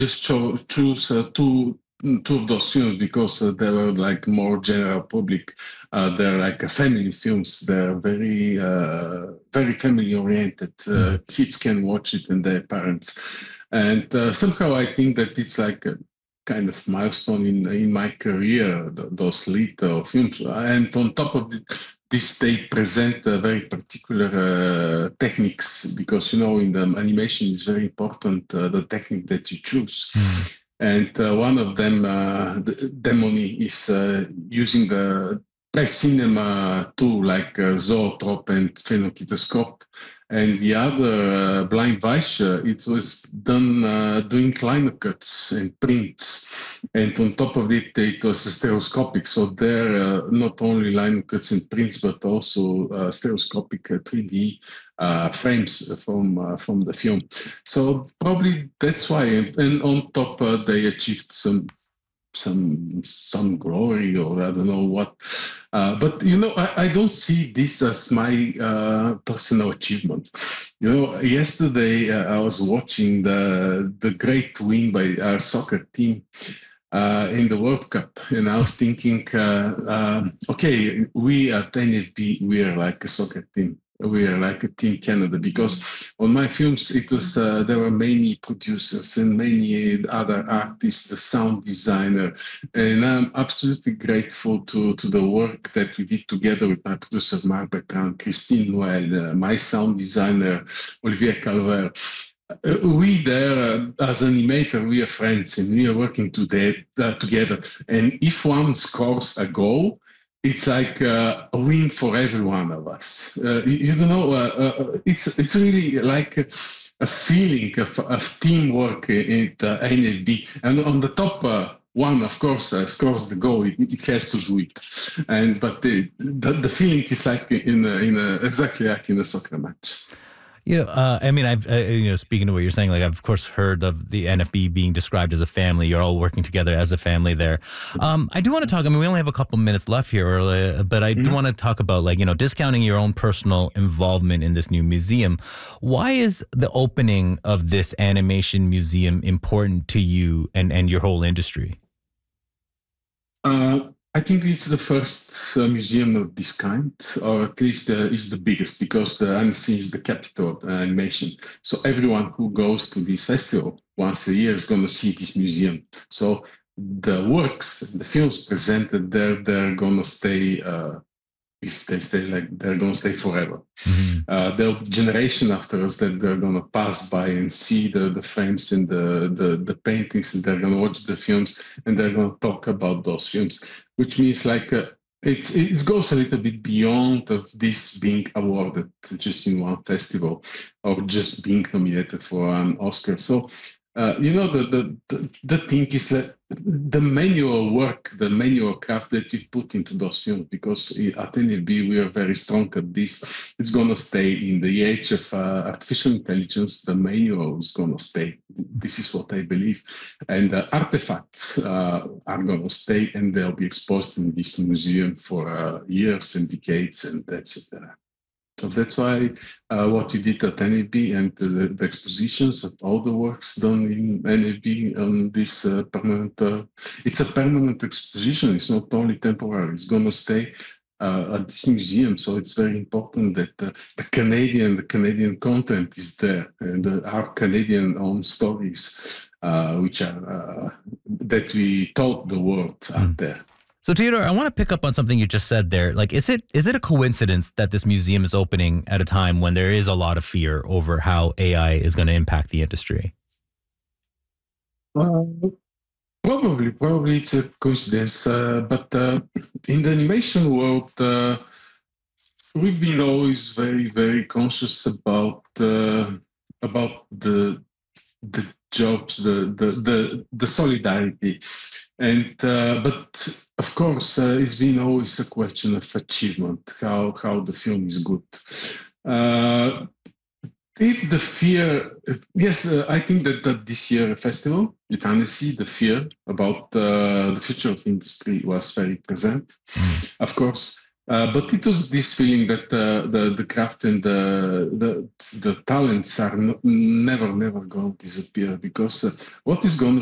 just choose two of those films because they were like more general public. They're like family films. They're very family oriented. Kids can watch it and their parents. And somehow I think that it's like a kind of milestone in my career. Those little films, and on top of this, they present very particular techniques because in the animation is very important the technique that you choose. And one of them, Demony, is using the press cinema tool like zoetrope and phenoketoscope. And the other, Blind Weischer, it was done doing lino cuts and prints. And on top of it, it was stereoscopic. So there, not only lino cuts and prints, but also stereoscopic 3D frames from the film. So probably that's why. And on top, they achieved some glory, or I don't know what. But I don't see this as my personal achievement. Yesterday I was watching the great win by our soccer team in the World Cup, and I was thinking, okay, we at NFB, we are like a soccer team. We are like a Team Canada, because on my films it was there were many producers and many other artists, the sound designer, and I'm absolutely grateful to the work that we did together with my producer Marc Bertrand, Christine Noël, my sound designer Olivier Calvert. We there, as animator, we are friends and we are working together. And if one scores a goal, it's like a win for every one of us. It's really like a feeling of teamwork at NFB. And on the top one, of course, scores the goal. It has to do it. But the feeling is like exactly like in a soccer match. I mean, I've speaking to what you're saying, like I've of course heard of the NFB being described as a family. You're all working together as a family there. I do want to talk. I mean, we only have a couple minutes left here, but I do want to talk about discounting your own personal involvement in this new museum. Why is the opening of this animation museum important to you and your whole industry? I think it's the first museum of this kind, or at least is the biggest, because the Annecy is the capital of animation. So everyone who goes to this festival once a year is going to see this museum. So the works, the films presented there, they're going to stay. If they stay, they're going to stay forever. There'll be generation after us that they're going to pass by and see the frames and the paintings, and they're going to watch the films, and they're going to talk about those films, which means it goes a little bit beyond of this being awarded just in one festival or just being nominated for an Oscar. So the thing is that the manual work, the manual craft that you put into those films, because at NFB we are very strong at this, it's going to stay. In the age of artificial intelligence, the manual is going to stay. This is what I believe. And artifacts are going to stay, and they'll be exposed in this museum for years and decades, and that's it. So that's why what you did at NFB and the expositions of all the works done in NFB on this permanent, it's a permanent exposition. It's not only temporary. It's going to stay at this museum. So it's very important that the Canadian content is there, and our Canadian own stories, which are that we taught the world out there. So Theodore, I want to pick up on something you just said there. Like, is it a coincidence that this museum is opening at a time when there is a lot of fear over how AI is going to impact the industry? Probably it's a coincidence. But in the animation world, we've been always very, very conscious about the jobs, the solidarity, and but of course it's been always a question of achievement, how the film is good. If the fear, yes, I think that this year festival at Annecy, the fear about the future of industry was very present. Of course, But it was this feeling that the craft and the talents are never going to disappear, because what is going